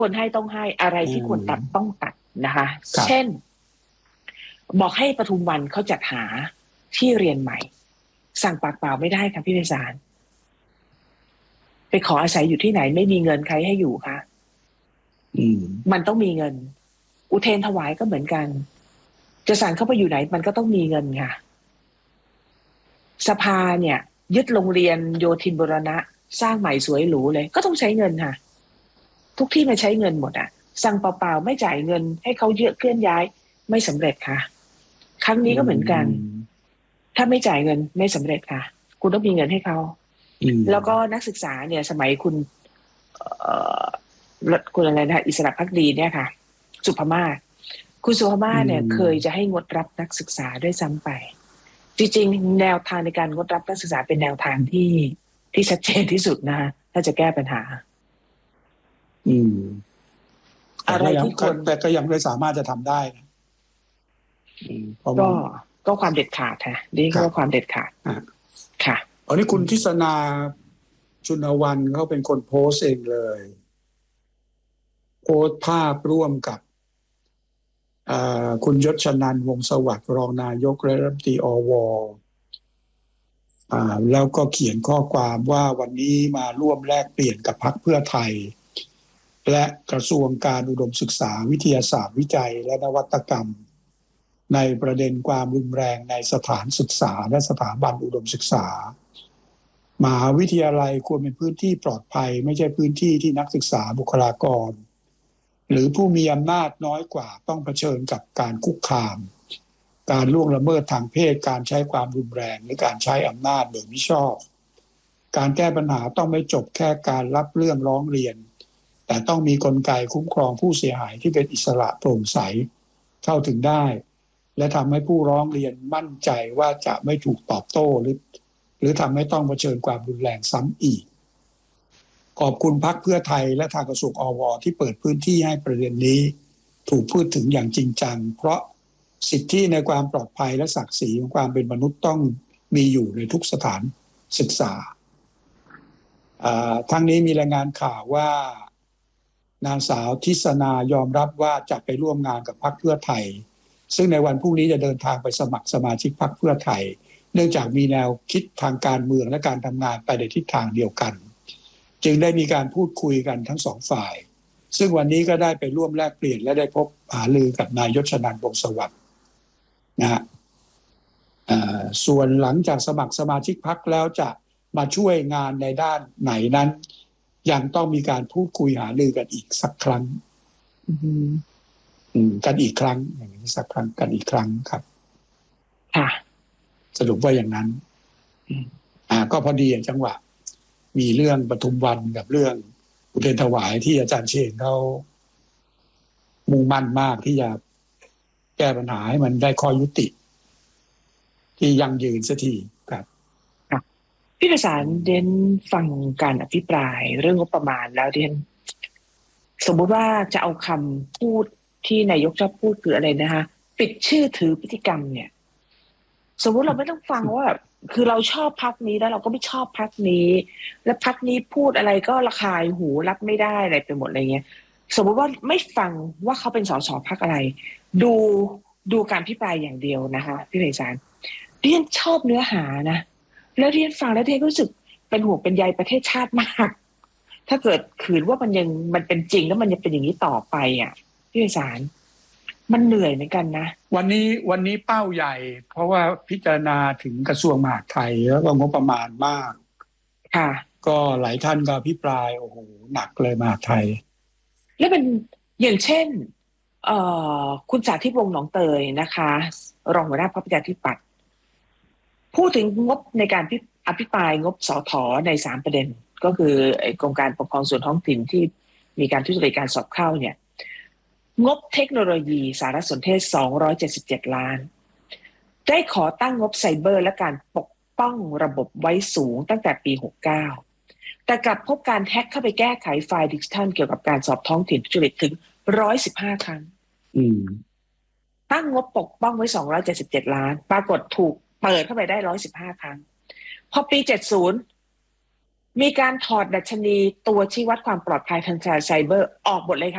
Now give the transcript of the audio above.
ควรให้ต้องให้อะไรที่ควรตัดต้องตัดนะคะครับเช่นบอกให้ปทุมวันเขาจัดหาที่เรียนใหม่สั่งปากเปล่าไม่ได้ค่ะพี่ไพศาลไปขออาศัยอยู่ที่ไหนไม่มีเงินใครให้อยู่คะมันต้องมีเงินอุเทรนถวายก็เหมือนกันจะสั่งเข้าไปอยู่ไหนมันก็ต้องมีเงินค่ะสภาเนี่ยยึดโรงเรียนโยธินบูรณะสร้างใหม่สวยหรูเลยก็ต้องใช้เงินค่ะทุกที่มาใช้เงินหมดอ่ะสั่งเปล่าๆไม่จ่ายเงินให้เขาเยอะเคลื่อนย้ายไม่สำเร็จค่ะครั้งนี้ก็เหมือนกันถ้าไม่จ่ายเงินไม่สำเร็จค่ะคุณต้องมีเงินให้เขาแล้วก็นักศึกษาเนี่ยสมัยคุณคุณอะไรนะอิสระภักดีเนี่ยค่ะสุภมาศคุณสุภมาศเนี่ยเคยจะให้งดรับนักศึกษาด้วยซ้ำไปจริงๆแนวทางในการงดรับนักศึกษาเป็นแนวทางที่ชัดเจนที่สุดนะถ้าจะแก้ปัญหาอะไรที่ควรแต่ก็ยังไม่สามารถจะทำได้นะก็ความเด็ดขาดค่ะนี่ก็ความเด็ดขาดค่ะอันนี้คุณทิศนาชุนวรรณเขาเป็นคนโพสเองเลยโพสภาพร่วมกับคุณยศชนันท์วงศ์สวัสดิ์รองนายกและรัฐมนตรีอว.แล้วก็เขียนข้อความว่าวันนี้มาร่วมแลกเปลี่ยนกับพรรคเพื่อไทยและกระทรวงการอุดมศึกษาวิทยาศาสตร์วิจัยและนวัตกรรมในประเด็นความรุนแรงในสถานศึกษาและสถาบันอุดมศึกษามหาวิทยาลัยควรเป็นพื้นที่ปลอดภัยไม่ใช่พื้นที่ที่นักศึกษาบุคลากรหรือผู้มีอำนาจน้อยกว่าต้องเผชิญกับการคุกคามการล่วงละเมิดทางเพศการใช้ความรุนแรงหรือการใช้อำนาจโดยมิชอบการแก้ปัญหาต้องไม่จบแค่การรับเรื่องร้องเรียนแต่ต้องมีกลไกคุ้มครองผู้เสียหายที่เป็นอิสระโปร่งใสเข้าถึงได้และทำให้ผู้ร้องเรียนมั่นใจว่าจะไม่ถูกตอบโต้หรือทำให้ต้องเผชิญความรุนแรงซ้ำอีกขอบคุณพรรคเพื่อไทยและทางกระทรวงอว.ที่เปิดพื้นที่ให้ประเด็นนี้ถูกพูดถึงอย่างจริงจังเพราะสิทธิในความปลอดภัยและศักดิ์ศรีของความเป็นมนุษย์ต้องมีอยู่ในทุกสถานศึกษาทั้งนี้มีรายงานข่าวว่านางสาวทิศนายอมรับว่าจะไปร่วมงานกับพรรคเพื่อไทยซึ่งในวันพรุ่งนี้จะเดินทางไปสมัครสมาชิกพรรคเพื่อไทยเนื่องจากมีแนวคิดทางการเมืองและการทำงานไปในทิศทางเดียวกันจึงได้มีการพูดคุยกันทั้งสองฝ่ายซึ่งวันนี้ก็ได้ไปร่วมแลกเปลี่ยนและได้พบหารือกับนายยศชนันท์วงศ์สวัสดิ์นะฮะส่วนหลังจากสมัครสมาชิกพรรคแล้วจะมาช่วยงานในด้านไหนนั้นยังต้องมีการพูดคุยหารือกันอีกสักครั้งกันอีกครั้งอย่างนี้สักครั้งกันอีกครั้งครับค่ะสรุปว่าอย่างนั้นก็พอดีจังหวะมีเรื่องปทุมวันกับเรื่องอุเทรนถวายที่อาจารย์เชนเขามุ่งมั่นมากที่จะแก้ปัญหาให้มันได้ข้อยุติที่ยั่งยืนสักทีครับพี่ไพศาลเดนฟังการอภิปรายเรื่องงบประมาณแล้วเดนสมมุติว่าจะเอาคำพูดที่นายกชอบพูดคืออะไรนะคะปิดชื่อถือพฤติกรรมเนี่ยสมมุติเราไม่ต้องฟังว่าคือเราชอบพรรคนี้แล้วเราก็ไม่ชอบพรรคนี้และพรรคนี้พูดอะไรก็ระคายหูรับไม่ได้อะไรไปหมดอะไรเงี้ยสมมุติว่าไม่ฟังว่าเขาเป็นสสพรรคอะไรดูการอภิปรายอย่างเดียวนะคะพี่ไพศาลเรียนชอบเนื้อหานะแล้วเรียนฟังแล้วเรียนรู้สึกเป็นห่วงเป็นใยประเทศชาติมากถ้าเกิดขืนว่ามันเป็นจริงแล้วมันยังเป็นอย่างนี้ต่อไปอ่ะพี่ไพศาลมันเหนื่อยเหมือนกันนะวันนี้เป้าใหญ่เพราะว่าพิจารณาถึงกระทรวงมหาดไทยแล้วก็งบประมาณมากค่ะก็หลายท่านก็อภิปรายโอ้โหหนักเลยมหาดไทยแล้วเป็นอย่างเช่นคุณสาธิตวงศ์หนองเตยนะคะรองหัวหน้าพรรคประชาธิปัตย์พูดถึงงบในการอภิปรายงบสถ.ใน3ประเด็นก็คือโครงการปกครองส่วนท้องถิ่นที่มีการทุจริตการสอบเข้าเนี่ยงบเทคโนโลยีสารสนเทศ277ล้านได้ขอตั้งงบไซเบอร์และการปกป้องระบบไว้สูงตั้งแต่ปี69แต่กลับพบการแฮ็กเข้าไปแก้ไขไฟล์ดิจิทัลเกี่ยวกับการสอบท้องถิ่นทุจริตถึง115ครั้งตั้งงบปกป้องไว้277ล้านปรากฏถูกเปิดเข้าไปได้115ครั้งพอปี70มีการถอดดัชนีตัวชี้วัดความปลอดภัยทางไซเบอร์ออกหมดเลยค่ะ